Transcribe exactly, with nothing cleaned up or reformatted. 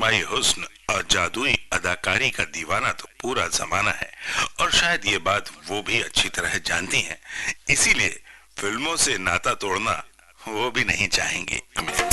लाजवाई हुस्न और जादुई अदाकारी का दीवाना तो पूरा जमाना है, और शायद ये बात वो भी अच्छी तरह जानती हैं। इसीलिए फिल्मों से नाता तोड़ना वो भी नहीं चाहेंगी।